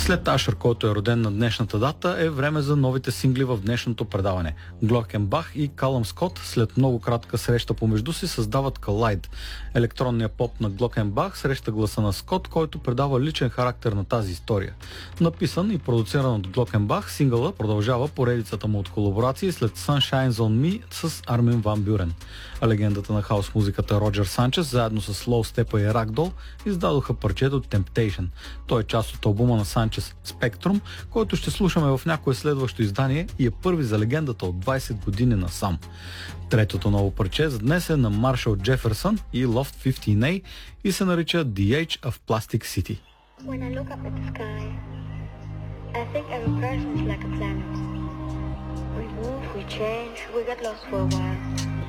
След Ашър, който е роден на днешната дата, е време за новите сингли в днешното предаване. Глокенбах и Калъм Скот след много кратка среща помежду си създават Collide. Електронният поп на Глокенбах среща гласа на Скот, който предава личен характер на тази история. Написан и продуциран от Глокенбах, сингъла продължава поредицата му от колаборации след Sunshine on Me с Армин Ван Бюрен. А легендата на хаус музиката Роджер Санчес заедно с Лоу Степа и Ragdoll издадоха парчето Temptation. Той е част от албума на Санчес Spectrum, който ще слушаме в някое следващо издание и е първи за легендата от 20 години насам. Третото ново парче за днес е на Маршал Джеферсън и Loft 15A и се нарича The Age of Plastic City. When I look up at the sky, I think every person is like a planet. We move, we change, we get lost for a while.